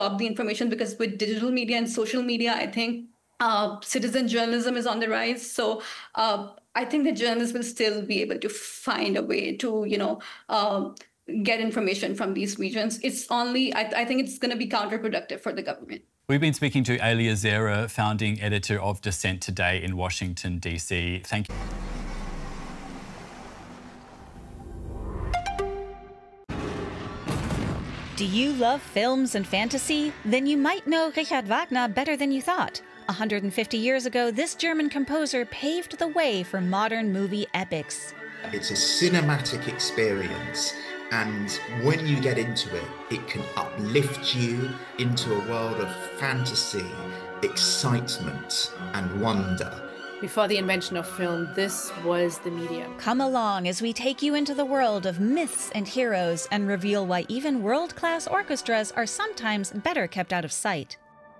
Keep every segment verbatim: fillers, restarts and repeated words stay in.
up the information, because with digital media and social media, I think uh, citizen journalism is on the rise. So uh, I think the journalists will still be able to find a way to, you know, um, get information from these regions. It's only, I, I think it's going to be counterproductive for the government. We've been speaking to Alia Zera, founding editor of Dissent Today in Washington, D C. Thank you. Do you love films and fantasy? Then you might know Richard Wagner better than you thought. one hundred fifty years ago, this German composer paved the way for modern movie epics. It's a cinematic experience, and when you get into it, it can uplift you into a world of fantasy, excitement, and wonder. Before the invention of film, this was the medium. Come along as we take you into the world of myths and heroes and reveal why even world-class orchestras are sometimes better kept out of sight.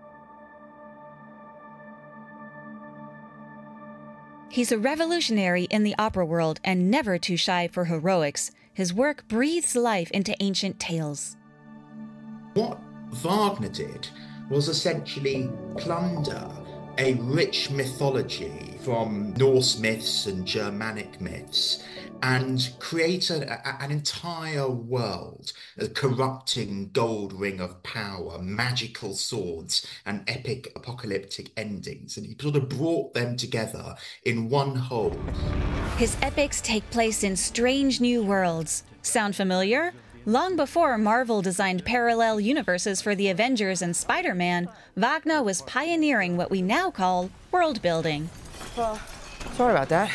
He's a revolutionary in the opera world and never too shy for heroics. His work breathes life into ancient tales. What Wagner did was essentially plunder a rich mythology from Norse myths and Germanic myths and create a, a, an entire world, a corrupting gold ring of power, magical swords, and epic apocalyptic endings. And he sort of brought them together in one whole. His epics take place in strange new worlds. Sound familiar? Long before Marvel designed parallel universes for the Avengers and Spider-Man, Wagner was pioneering what we now call world building. Uh, sorry about that.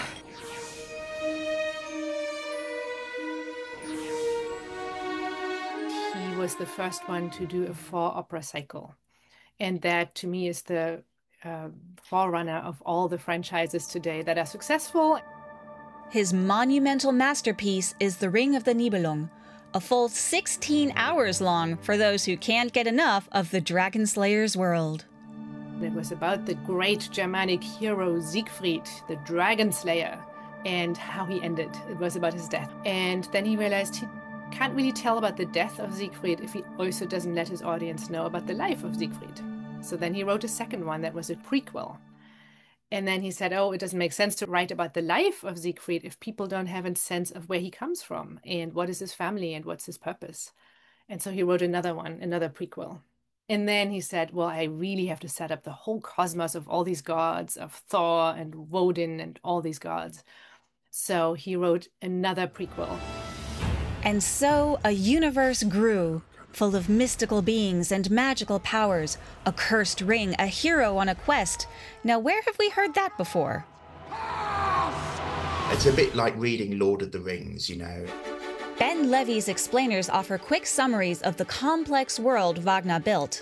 He was the first one to do a four opera cycle. And that, to me, is the uh, forerunner of all the franchises today that are successful. His monumental masterpiece is The Ring of the Nibelung, a full sixteen hours long for those who can't get enough of the Dragon Slayer's world. It was about the great Germanic hero Siegfried, the Dragon Slayer, and how he ended. It was about his death. And then he realized he can't really tell about the death of Siegfried if he also doesn't let his audience know about the life of Siegfried. So then he wrote a second one that was a prequel. And then he said, oh, it doesn't make sense to write about the life of Siegfried if people don't have a sense of where he comes from and what is his family and what's his purpose. And so he wrote another one, another prequel. And then he said, well, I really have to set up the whole cosmos of all these gods, of Thor and Woden and all these gods. So he wrote another prequel. And so a universe grew, full of mystical beings and magical powers, a cursed ring, a hero on a quest. Now, where have we heard that before? It's a bit like reading Lord of the Rings, you know. Ben Levy's explainers offer quick summaries of the complex world Wagner built.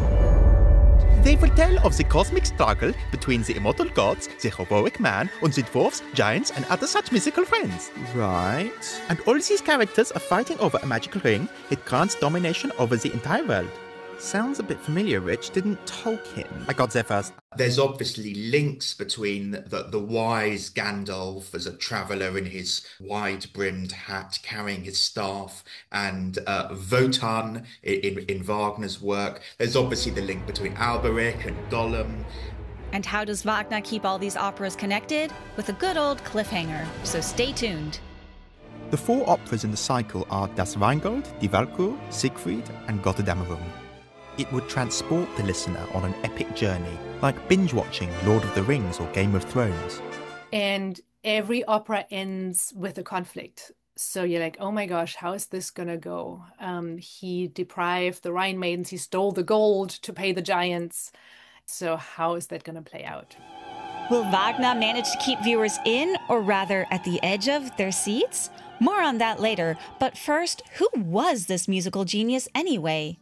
They foretell of the cosmic struggle between the immortal gods, the heroic man, and the dwarfs, giants, and other such mythical friends. Right. And all these characters are fighting over a magical ring. It grants domination over the entire world. Sounds a bit familiar, Rich. Didn't Tolkien? I got there first. There's obviously links between the, the wise Gandalf as a traveller in his wide-brimmed hat carrying his staff and uh, Wotan in, in, in Wagner's work. There's obviously the link between Alberic and Gollum. And how does Wagner keep all these operas connected? With a good old cliffhanger, so stay tuned. The four operas in the cycle are Das Rheingold, Die Walküre, Siegfried, and Götterdämmerung. It would transport the listener on an epic journey, like binge-watching Lord of the Rings or Game of Thrones. And every opera ends with a conflict. So you're like, oh my gosh, how is this going to go? Um, he deprived the Rhine maidens, he stole the gold to pay the giants. So how is that going to play out? Will Wagner manage to keep viewers in, or rather at the edge of their seats? More on that later, but first, who was this musical genius anyway?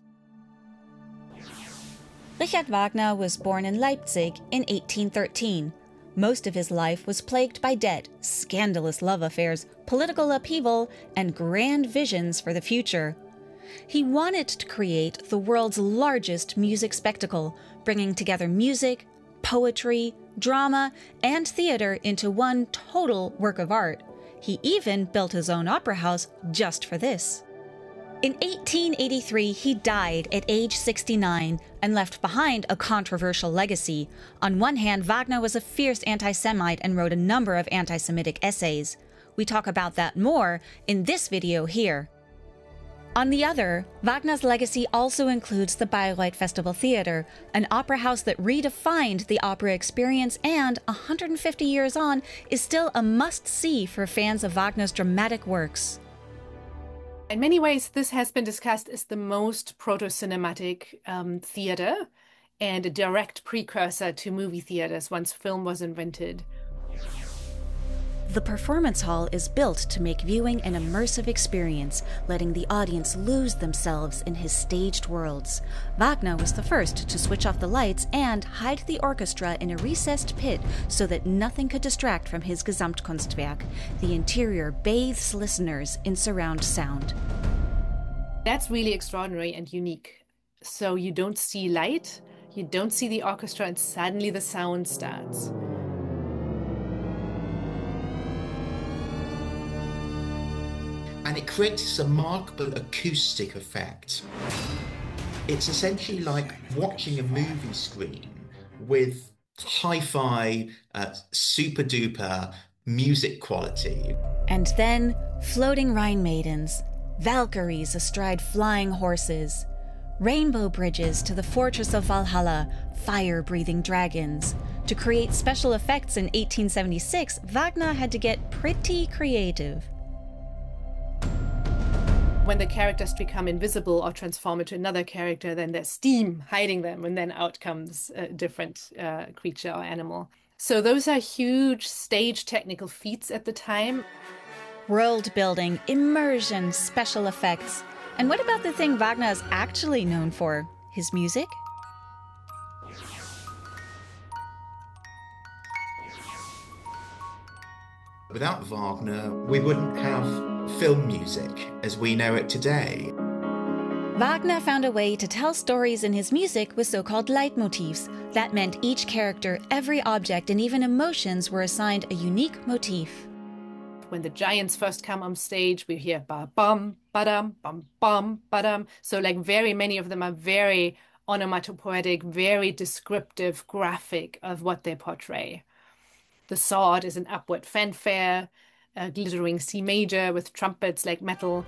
Richard Wagner was born in Leipzig in eighteen thirteen. Most of his life was plagued by debt, scandalous love affairs, political upheaval, and grand visions for the future. He wanted to create the world's largest music spectacle, bringing together music, poetry, drama, and theater into one total work of art. He even built his own opera house just for this. In eighteen eighty-three, he died at age sixty-nine and left behind a controversial legacy. On one hand, Wagner was a fierce anti-Semite and wrote a number of anti-Semitic essays. We talk about that more in this video here. On the other, Wagner's legacy also includes the Bayreuth Festival Theatre, an opera house that redefined the opera experience and, one hundred fifty years on, is still a must-see for fans of Wagner's dramatic works. In many ways, this has been discussed as the most proto-cinematic um, theater and a direct precursor to movie theaters once film was invented. The performance hall is built to make viewing an immersive experience, letting the audience lose themselves in his staged worlds. Wagner was the first to switch off the lights and hide the orchestra in a recessed pit so that nothing could distract from his Gesamtkunstwerk. The interior bathes listeners in surround sound. That's really extraordinary and unique. So you don't see light, you don't see the orchestra, and suddenly the sound starts. And it creates a remarkable acoustic effect. It's essentially like watching a movie screen with hi-fi, uh, super-duper music quality. And then, floating Rhine maidens, Valkyries astride flying horses, rainbow bridges to the fortress of Valhalla, fire-breathing dragons. To create special effects in eighteen seventy-six, Wagner had to get pretty creative. When the characters become invisible or transform into another character, then there's steam hiding them, and then out comes a different uh, creature or animal. So those are huge stage technical feats at the time. World building, immersion, special effects. And what about the thing Wagner is actually known for? His music? Without Wagner, we wouldn't have film music as we know it today. Wagner found a way to tell stories in his music with so-called leitmotifs. That meant each character, every object, and even emotions were assigned a unique motif. When the giants first come on stage, we hear ba-bum, ba-dum, bum-bum, ba-dum. So like very many of them are very onomatopoetic, very descriptive, graphic of what they portray. The sword is an upward fanfare, a glittering C major with trumpets like metal.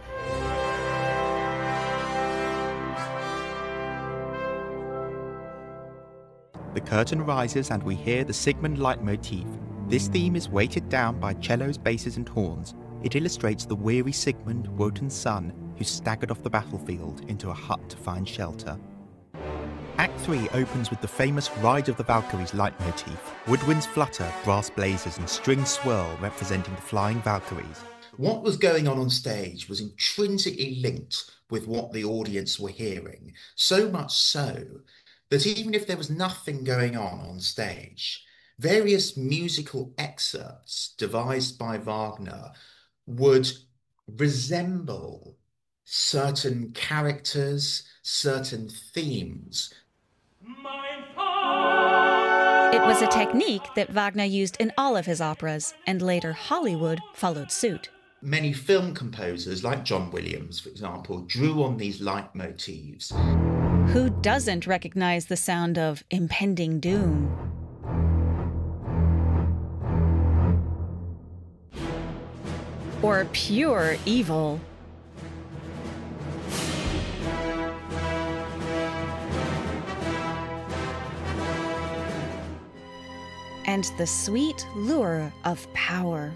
The curtain rises and we hear the Siegmund leitmotif. This theme is weighted down by cellos, basses and horns. It illustrates the weary Siegmund, Wotan's son, who staggered off the battlefield into a hut to find shelter. Act three opens with the famous Ride of the Valkyries leitmotif. Woodwinds flutter, brass blazes and strings swirl representing the flying Valkyries. What was going on on stage was intrinsically linked with what the audience were hearing, so much so that even if there was nothing going on on stage, various musical excerpts devised by Wagner would resemble certain characters, certain themes. It was a technique that Wagner used in all of his operas, and later Hollywood followed suit. Many film composers, like John Williams, for example, drew on these leitmotifs. Who doesn't recognize the sound of impending doom? Or pure evil? And the sweet lure of power.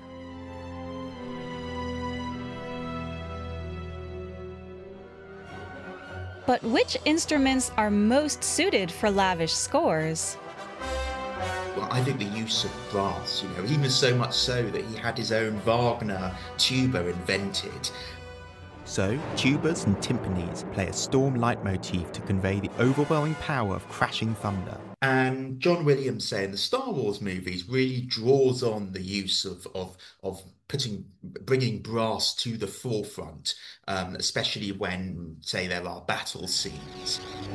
But which instruments are most suited for lavish scores? Well, I think the use of brass, you know, even so much so that he had his own Wagner tuba invented. So, tubas and timpanis play a storm leitmotif to convey the overwhelming power of crashing thunder. And John Williams, say, in the Star Wars movies, really draws on the use of of of putting bringing brass to the forefront, um, especially when, say, there are battle scenes.